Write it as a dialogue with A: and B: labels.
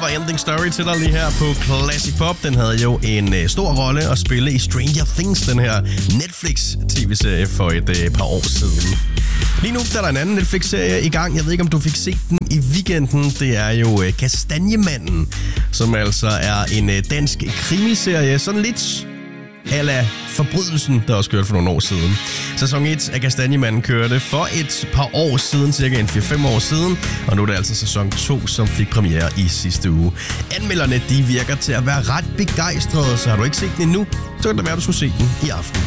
A: Neverending Story til dig lige her på Classic Pop. Den havde jo en stor rolle at spille i Stranger Things, den her Netflix-tv-serie for et par år siden. Lige nu der er der en anden Netflix-serie i gang. Jeg ved ikke, om du fik set den i weekenden. Det er jo Kastanjemanden, som altså er en dansk krimiserie. Sådan lidt a la Forbrydelsen, der også kørte for nogle år siden. Sæson 1 af Kastanjemanden kørte for et par år siden, cirka en 4-5 år siden. Og nu er det altså sæson 2, som fik premiere i sidste uge. Anmelderne, de virker til at være ret begejstrede, så har du ikke set den endnu, så kan det være, du skulle se den i aften.